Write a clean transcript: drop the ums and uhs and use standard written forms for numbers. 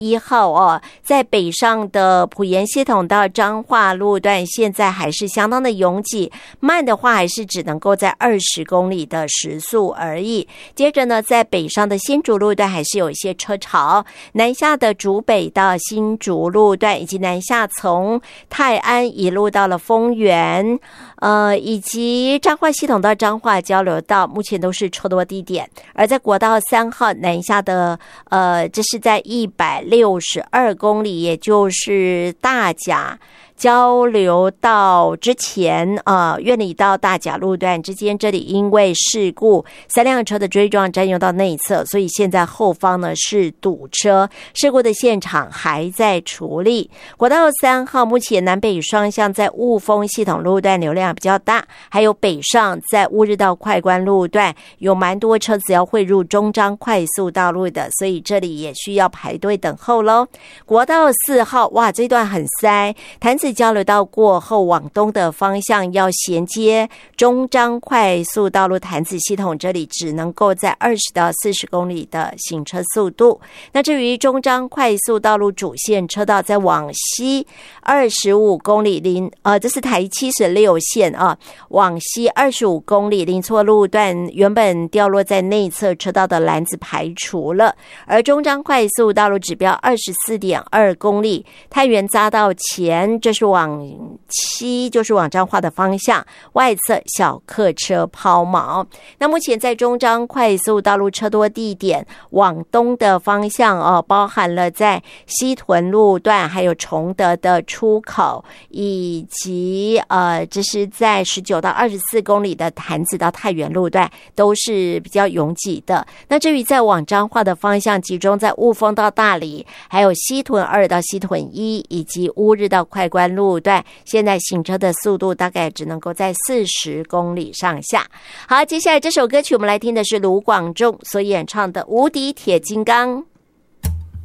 1号哦，在北上的埔盐系统到彰化路段现在还是相当的拥挤，慢的话还是只能够在20公里的时速而已。接着呢，在北上的新竹路段还是有一些车潮，南下的竹北到新竹路段，以及南下从泰安一路到了丰原，以及彰化系统到彰化交流道，目前都是车多地点。而在国道3号南下的这是在162公里，也就是大甲交流道之前苑里到大甲路段之间，这里因为事故3辆车的追撞占用到内侧，所以现在后方呢是堵车，事故的现场还在处理。国道3号目前南北双向在雾峰系统路段流量比较大，还有北上在乌日到快关路段有蛮多车子要汇入中彰快速道路的，所以这里也需要排队等候咯。国道4号哇，这段很塞，潭子交流道过后往东的方向要衔接中彰快速道路潭子系统，这里只能够在20到40公里的行车速度。那至于中彰快速道路主线车道在往西25公里这是台76线往西25公里林错路段原本掉落在内侧车道的篮子排除了，而中彰快速道路指标24.2公里太原匝道前，这是往西，就是往彰化的方向，外侧小客车抛锚。那目前在中彰快速道路车多地点往东的方向包含了在西屯路段，还有崇德的出口，以及这是在19到24公里的潭子到太原路段都是比较拥挤的。那至于在往彰化的方向，集中在雾峰到大里，还有西屯2到西屯1，以及乌日到快关路段，现在行车的速度大概只能够在40公里上下。好，接下来这首歌曲我们来听的是卢广仲所演唱的《无敌铁金刚》。